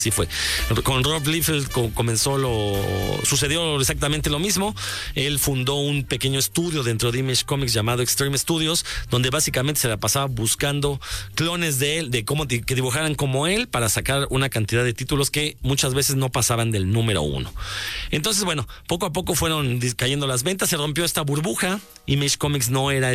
Así fue. Con Rob Liefeld sucedió exactamente lo mismo. Él fundó un pequeño estudio dentro de Image Comics llamado Extreme Studios, donde básicamente se la pasaba buscando clones de él, de cómo que dibujaran como él, para sacar una cantidad de títulos que muchas veces no pasaban del número 1. Entonces, bueno, poco a poco fueron cayendo las ventas, se rompió esta burbuja. Image Comics no era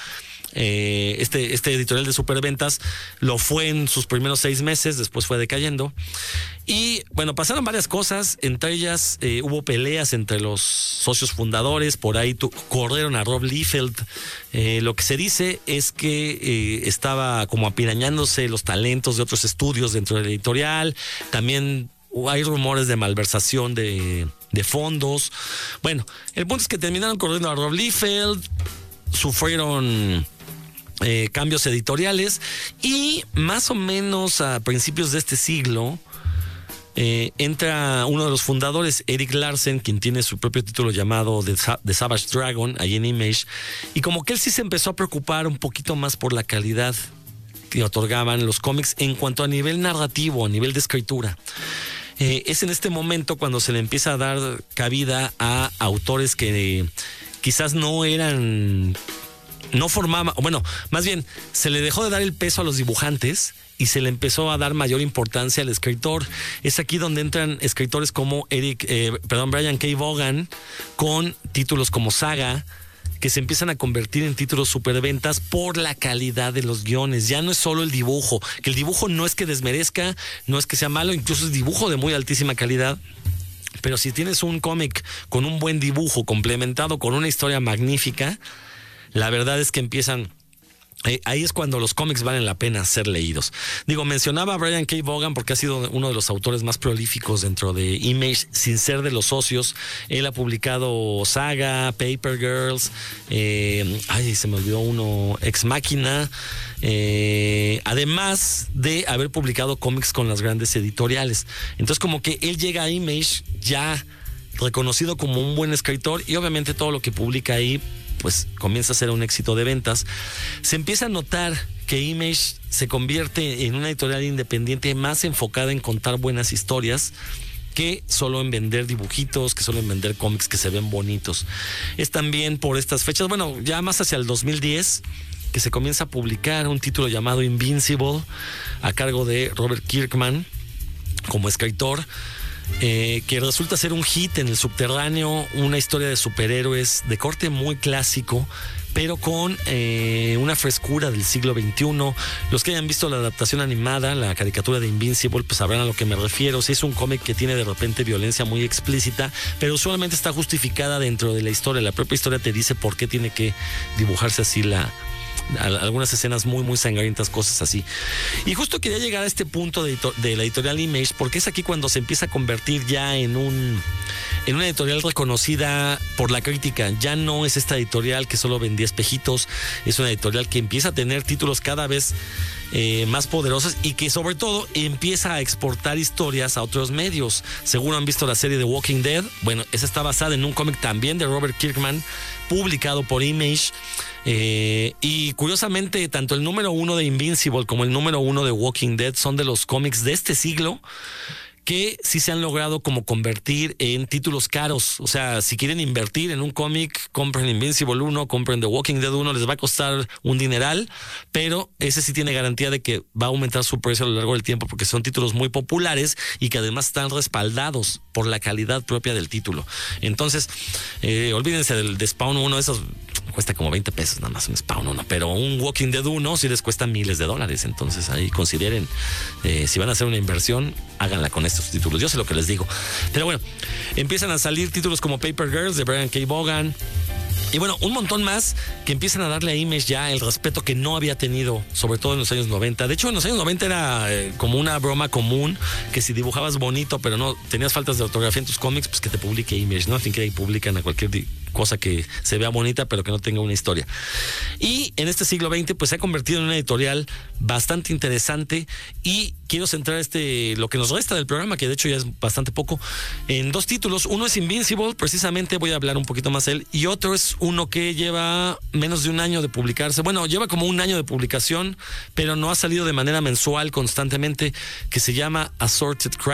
este editorial de superventas, lo fue en sus primeros 6 meses, después fue decayendo. Y bueno, pasaron varias cosas, entre ellas hubo peleas entre los socios fundadores, por ahí corrieron a Rob Liefeld. Lo que se dice es que estaba como apirañándose los talentos de otros estudios dentro de la editorial. También hay rumores de malversación de fondos. Bueno, el punto es que terminaron corriendo a Rob Liefeld, sufrieron cambios editoriales, y más o menos a principios de este siglo entra uno de los fundadores, Erik Larsen, quien tiene su propio título llamado The Savage Dragon, ahí en Image, y como que él sí se empezó a preocupar un poquito más por la calidad que otorgaban los cómics en cuanto a nivel narrativo, a nivel de escritura. Es en este momento cuando se le empieza a dar cabida a autores que quizás no formaban, bueno, más bien se le dejó de dar el peso a los dibujantes y se le empezó a dar mayor importancia al escritor. Es aquí donde entran escritores como Brian K. Vaughan, con títulos como Saga, que se empiezan a convertir en títulos superventas por la calidad de los guiones. Ya no es solo el dibujo, que el dibujo no es que desmerezca, no es que sea malo, incluso es dibujo de muy altísima calidad. Pero si tienes un cómic con un buen dibujo complementado con una historia magnífica, la verdad es que empiezan... ahí es cuando los cómics valen la pena ser leídos. Mencionaba a Brian K. Vaughan porque ha sido uno de los autores más prolíficos dentro de Image, sin ser de los socios. Él ha publicado Saga, Paper Girls, se me olvidó uno, Ex Machina, además de haber publicado cómics con las grandes editoriales. Entonces, como que él llega a Image ya reconocido como un buen escritor, y obviamente todo lo que publica ahí pues comienza a ser un éxito de ventas. Se empieza a notar que Image se convierte en una editorial independiente más enfocada en contar buenas historias que solo en vender dibujitos, que solo en vender cómics que se ven bonitos. Es también por estas fechas, bueno, ya más hacia el 2010, que se comienza a publicar un título llamado Invincible, a cargo de Robert Kirkman como escritor, que resulta ser un hit en el subterráneo, una historia de superhéroes de corte muy clásico, pero con una frescura del siglo XXI. Los que hayan visto la adaptación animada, la caricatura de Invincible, pues sabrán a lo que me refiero. Sí, es un cómic que tiene de repente violencia muy explícita, pero usualmente está justificada dentro de la historia. La propia historia te dice por qué tiene que dibujarse así algunas escenas muy muy sangrientas, cosas así. Y justo quería llegar a este punto de la editorial Image, porque es aquí cuando se empieza a convertir ya en una editorial reconocida por la crítica. Ya no es esta editorial que solo vendía espejitos, es una editorial que empieza a tener títulos cada vez más poderosos, y que sobre todo empieza a exportar historias a otros medios. Seguro han visto la serie de Walking Dead. Bueno, esa está basada en un cómic también de Robert Kirkman, publicado por Image. Y curiosamente, tanto el número 1 de Invincible como el número 1 de Walking Dead son de los cómics de este siglo que sí se han logrado como convertir en títulos caros. O sea, si quieren invertir en un cómic, compren Invincible 1, compren The Walking Dead 1, les va a costar un dineral, pero ese sí tiene garantía de que va a aumentar su precio a lo largo del tiempo, porque son títulos muy populares y que además están respaldados por la calidad propia del título. Entonces, olvídense de Spawn 1, esos cuesta como 20 pesos nada más un Spawn 1, pero un Walking Dead 1 sí les cuesta miles de dólares. Entonces ahí consideren, si van a hacer una inversión, háganla con estos títulos. Yo sé lo que les digo. Pero bueno, empiezan a salir títulos como Paper Girls de Brian K. Vaughan, y bueno, un montón más que empiezan a darle a Image ya el respeto que no había tenido, sobre todo en los años 90. De hecho, en los años 90 era como una broma común que si dibujabas bonito, pero no tenías faltas de ortografía en tus cómics, pues que te publique Image, ¿no? En fin, que ahí publican a cualquier cosa que se vea bonita, pero que no tenga una historia. Y en este siglo XX, pues se ha convertido en una editorial bastante interesante, y quiero centrar lo que nos resta del programa, que de hecho ya es bastante poco, en 2 títulos. Uno es Invincible, precisamente voy a hablar un poquito más de él, y otro es uno que lleva menos de un año de publicarse. Bueno, lleva como un año de publicación, pero no ha salido de manera mensual constantemente, que se llama Assorted Crimes.